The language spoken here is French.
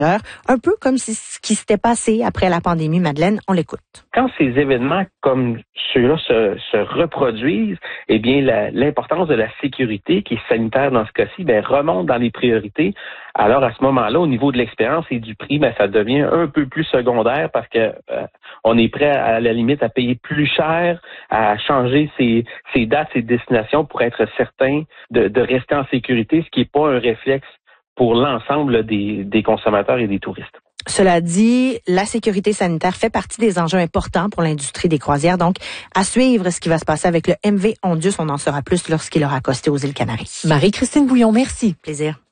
un peu comme ce qui s'était passé après la pandémie. Madeleine, on l'écoute. Quand ces événements comme ceux-là se reproduisent, eh bien l'importance de la sécurité, qui est sanitaire dans ce cas-ci, remonte dans les priorités. Alors à ce moment-là, au niveau de l'expérience et du prix, ça devient un peu plus secondaire parce que on est prêt à la limite à payer plus cher, à changer ses dates, ses destinations pour être certain de rester en sécurité, ce qui n'est pas un réflexe pour l'ensemble des consommateurs et des touristes. Cela dit, la sécurité sanitaire fait partie des enjeux importants pour l'industrie des croisières. Donc, à suivre ce qui va se passer avec le MV Ondius. On en saura plus lorsqu'il aura accosté aux îles Canaries. Marie-Christine Bouillon, merci. Plaisir.